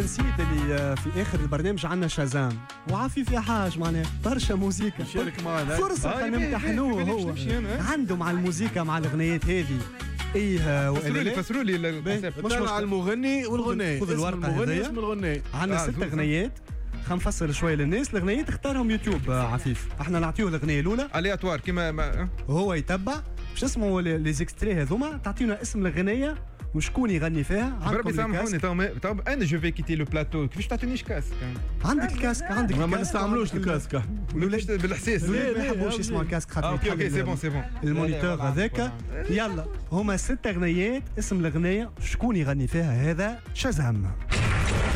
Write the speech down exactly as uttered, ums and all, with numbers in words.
نسيت اللي في اخر البرنامج عندنا شازام وعفيف يا حاج معناها برشا موسيقى شارك معنا فرصه نمتحنوه هو عنده مع الموسيقى مع الاغنيات هذه ايه فسروا لي فسروا لي مش على المغني والغناء خذ الورقه المغني اسم الغناء عندنا ست اغنيات خلينا نفسر شويه للناس. الاغنيات اختارهم يوتيوب عفيف، احنا نعطيوه الاغنيه الاولى الياتوار كيما ما... هو يتبع باش نسمعوا لي زيكستري هذوما، تعطينا اسم الاغنيه وشكون يغني فيها. بربي سامحوني تو انا جو في كيتي لو بلاتو، كيفاش تعطينيش كاسك؟ عندك الكاسك عندك ما نستعملوش الكاسك بالاحساس ما يحبوش يسمعوا الكاسك خاطر اوكي اوكي سي بون سي بون المونيتور هذاك. يلا هما ست اغنيات، اسم الاغنيه شكون يغني فيها، هذا شازام.